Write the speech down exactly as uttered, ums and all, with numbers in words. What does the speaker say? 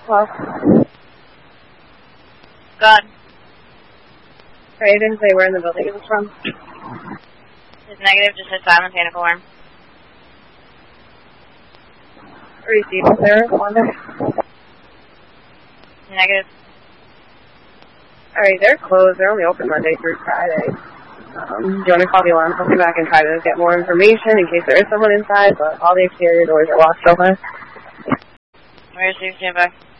Well. God. Sorry, I didn't say where in the building it was from. It's negative, just a silent panic alarm. Received, is there one there? Negative. Alright, they're closed. They're only open Monday through Friday. Um, do you want to call the alarm company back and try to get more information in case there is someone inside, but all the exterior doors are locked so far? Where's the standby?